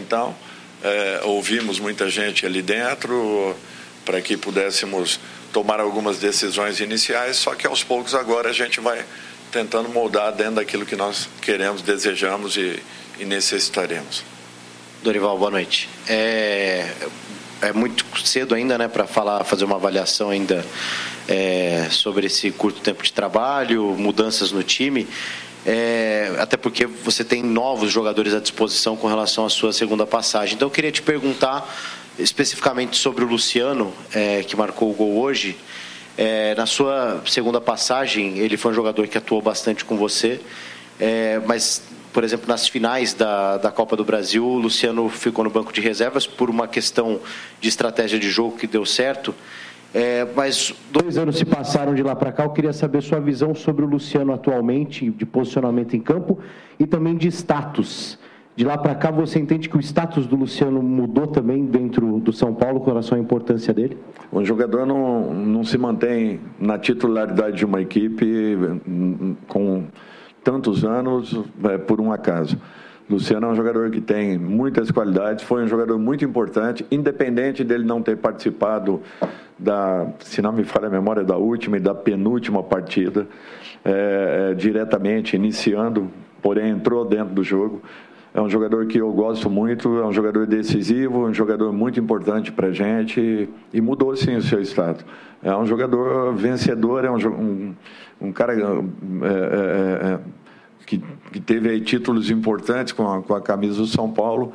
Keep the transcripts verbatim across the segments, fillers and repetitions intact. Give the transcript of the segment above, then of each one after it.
então, é, ouvimos muita gente ali dentro para que pudéssemos tomar algumas decisões iniciais, só que aos poucos agora a gente vai tentando moldar dentro daquilo que nós queremos, desejamos e, e necessitaremos. Dorival, boa noite. É, é muito cedo ainda, né, para falar, fazer uma avaliação ainda é, sobre esse curto tempo de trabalho, mudanças no time, é, até porque você tem novos jogadores à disposição com relação à sua segunda passagem. Então eu queria te perguntar especificamente sobre o Luciano, é, que marcou o gol hoje. É, na sua segunda passagem, ele foi um jogador que atuou bastante com você, é, mas, por exemplo, nas finais da, da Copa do Brasil, o Luciano ficou no banco de reservas por uma questão de estratégia de jogo que deu certo, é, mas dois anos se passaram de lá para cá. Eu queria saber sua visão sobre o Luciano atualmente, de posicionamento em campo e também de status. De lá para cá, você entende que o status do Luciano mudou também dentro do São Paulo com relação à importância dele? O jogador não, não se mantém na titularidade de uma equipe com tantos anos é, por um acaso. Luciano é um jogador que tem muitas qualidades, foi um jogador muito importante, independente dele não ter participado da, se não me falha a memória, da última e da penúltima partida, é, é, diretamente, iniciando, porém entrou dentro do jogo. É um jogador que eu gosto muito, é um jogador decisivo, um jogador muito importante para a gente e mudou sim o seu status. É um jogador vencedor, é um, um, um cara é, é, é, que, que teve aí títulos importantes com a, com a camisa do São Paulo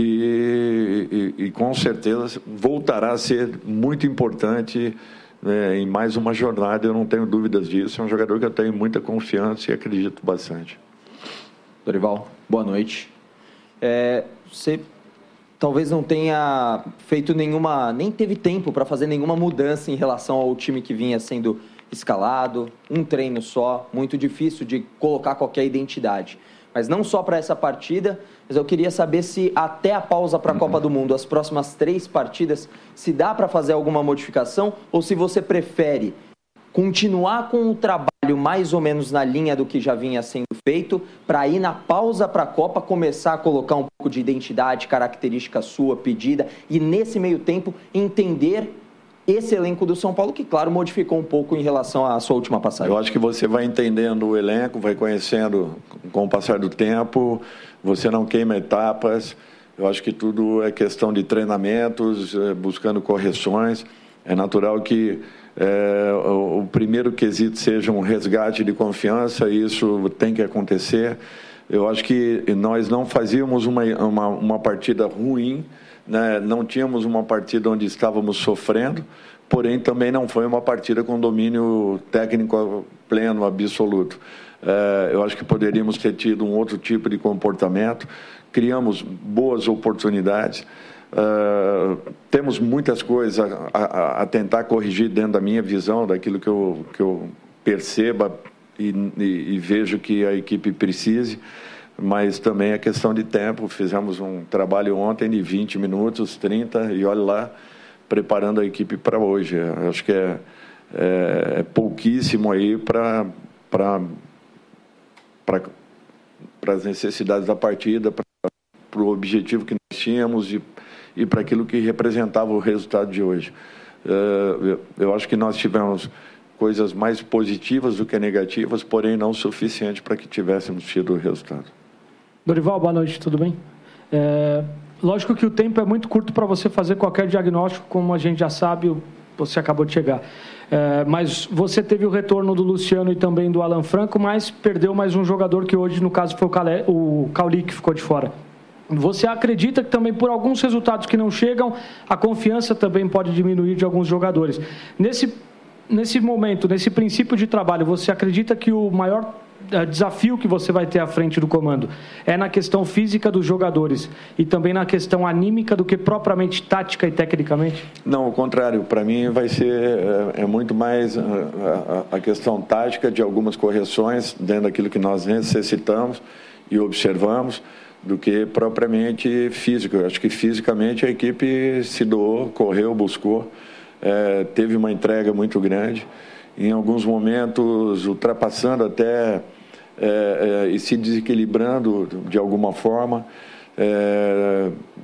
e, e, e com certeza voltará a ser muito importante é, em mais uma jornada, eu não tenho dúvidas disso. É um jogador que eu tenho muita confiança e acredito bastante. Dorival, boa noite. É, você talvez não tenha feito nenhuma, nem teve tempo para fazer nenhuma mudança em relação ao time que vinha sendo escalado, um treino só, muito difícil de colocar qualquer identidade. Mas não só para essa partida, mas eu queria saber se até a pausa para a Copa do Mundo, as próximas três partidas, se dá para fazer alguma modificação ou se você prefere continuar com o trabalho mais ou menos na linha do que já vinha sendo feito, para ir na pausa para a Copa começar a colocar um pouco de identidade, característica sua, pedida, e nesse meio tempo entender esse elenco do São Paulo, que claro, modificou um pouco em relação à sua última passagem. Eu acho que você vai entendendo o elenco, vai conhecendo com o passar do tempo, você não queima etapas. Eu acho que tudo é questão de treinamentos, buscando correções. É natural que É, o, o primeiro quesito seja um resgate de confiança, e isso tem que acontecer. Eu acho que nós não fazíamos uma, uma, uma partida ruim, né? Não tínhamos uma partida onde estávamos sofrendo, porém também não foi uma partida com domínio técnico pleno, absoluto. É, eu acho que poderíamos ter tido um outro tipo de comportamento, criamos boas oportunidades. Uh, temos muitas coisas a, a, a tentar corrigir dentro da minha visão, daquilo que eu, que eu perceba e, e, e vejo que a equipe precise, mas também é questão de tempo. Fizemos um trabalho ontem de vinte minutos, trinta, e olha lá, preparando a equipe para hoje. Acho que é, é, é pouquíssimo aí para para as necessidades da partida, para o objetivo que nós tínhamos e e para aquilo que representava o resultado de hoje. Eu acho que nós tivemos coisas mais positivas do que negativas, porém não suficiente para que tivéssemos tido o resultado. Dorival, boa noite, tudo bem? É, lógico que o tempo é muito curto para você fazer qualquer diagnóstico, como a gente já sabe, você acabou de chegar. É, mas você teve o retorno do Luciano e também do Alan Franco, mas perdeu mais um jogador que hoje, no caso, foi o, Calé, o Cauli, que ficou de fora. Você acredita que também por alguns resultados que não chegam, a confiança também pode diminuir de alguns jogadores? Nesse, nesse momento, nesse princípio de trabalho, você acredita que o maior desafio que você vai ter à frente do comando é na questão física dos jogadores e também na questão anímica do que propriamente tática e tecnicamente? Não, ao contrário. Para mim vai ser é, é muito mais a, a, a questão tática, de algumas correções dentro daquilo que nós necessitamos e observamos, do que propriamente físico. Eu acho que fisicamente a equipe se doou, correu, buscou, é, teve uma entrega muito grande, em alguns momentos ultrapassando até é, é, e se desequilibrando de alguma forma. É,